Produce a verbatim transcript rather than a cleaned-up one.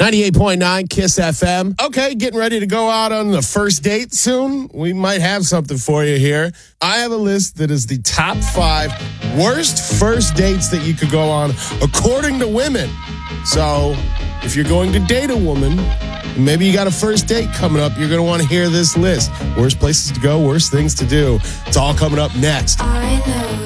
ninety-eight point nine KISS F M. Okay, getting ready to go out on the first date soon? We might have something for you here. I have a list that is the top five worst first dates that you could go on according to women. So if you're going to date a woman, maybe you got a first date coming up, you're going to want to hear this list. Worst places to go, worst things to do. It's all coming up next. I know.